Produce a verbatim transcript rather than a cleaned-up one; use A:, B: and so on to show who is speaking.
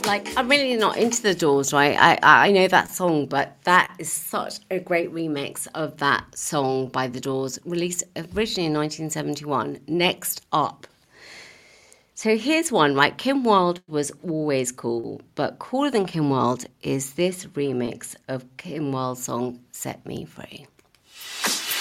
A: like, I'm really not into the Doors, right? I, I know that song, but that is such a great remix of that song by the Doors, released originally in nineteen seventy-one. Next up. So here's one, right? Kim Wilde was always cool, but cooler than Kim Wilde is this remix of Kim Wilde's song, Set Me Free.